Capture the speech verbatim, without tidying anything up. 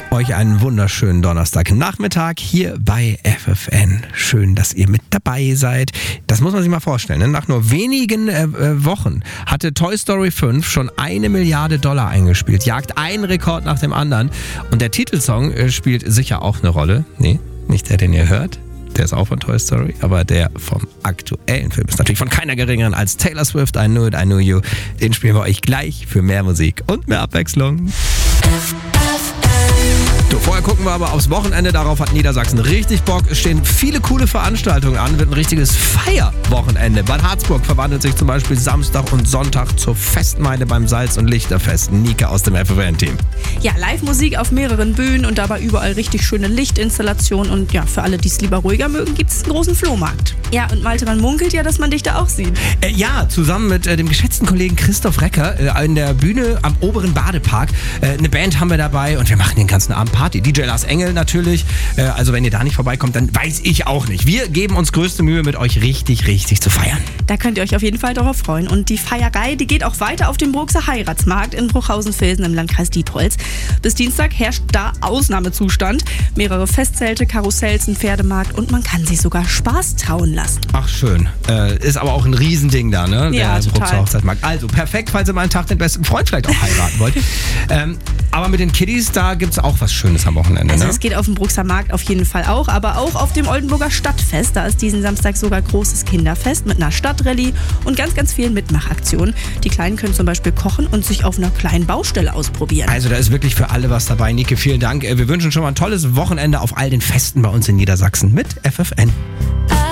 Euch einen wunderschönen Donnerstagnachmittag hier bei F F N. Schön, dass ihr mit dabei seid. Das muss man sich mal vorstellen. Ne? Nach nur wenigen äh, Wochen hatte Toy Story fünf schon eine Milliarde Dollar eingespielt. Jagt einen Rekord nach dem anderen. Und der Titelsong äh, spielt sicher auch eine Rolle. Nee, nicht der, den ihr hört. Der ist auch von Toy Story, aber der vom aktuellen Film ist natürlich von keiner geringeren als Taylor Swift. I Knew It, I Knew You. Den spielen wir euch gleich für mehr Musik und mehr Abwechslung. So, vorher gucken wir aber aufs Wochenende. Darauf hat Niedersachsen richtig Bock. Es stehen viele coole Veranstaltungen an. Wird ein richtiges Feierwochenende. Bad Harzburg verwandelt sich zum Beispiel Samstag und Sonntag zur Festmeile beim Salz- und Lichterfest. Nika aus dem F F N-Team. Ja, Live-Musik auf mehreren Bühnen und dabei überall richtig schöne Lichtinstallationen. Und ja, für alle, die es lieber ruhiger mögen, gibt es einen großen Flohmarkt. Ja, und Malte, man munkelt ja, dass man dich da auch sieht. Äh, ja, zusammen mit äh, dem geschätzten Kollegen Christoph Recker äh, in der Bühne am oberen Badepark. Äh, eine Band haben wir dabei und wir machen den ganzen Abend Party. D J Lars Engel natürlich. Äh, also wenn ihr da nicht vorbeikommt, dann weiß ich auch nicht. Wir geben uns größte Mühe, mit euch richtig, richtig zu feiern. Da könnt ihr euch auf jeden Fall darauf freuen. Und die Feierei, die geht auch weiter auf dem Bruxer Heiratsmarkt in Bruchhausen-Vilsen im Landkreis Diepholz. Bis Dienstag herrscht da Ausnahmezustand. Mehrere Festzelte, Karussells, ein Pferdemarkt und man kann sich sogar Spaß trauen lassen. Ach schön. Äh, ist aber auch ein Riesending da, ne? Ja, der total. Bruxer Hochzeitmarkt. Also perfekt, falls ihr mal einen Tag den besten Freund vielleicht auch heiraten wollt. ähm, aber mit den Kiddies, da gibt es auch was Schönes am Wochenende. Also ne? es geht auf dem Bruxer Markt auf jeden Fall auch, aber auch auf dem Oldenburger Stadtfest. Da ist diesen Samstag sogar großes Kinderfest mit einer Stadtrallye und ganz, ganz vielen Mitmachaktionen. Die Kleinen können zum Beispiel kochen und sich auf einer kleinen Baustelle ausprobieren. Also da ist wirklich für alle was dabei. Nike, vielen Dank. Wir wünschen schon mal ein tolles Wochenende auf all den Festen bei uns in Niedersachsen mit F F N.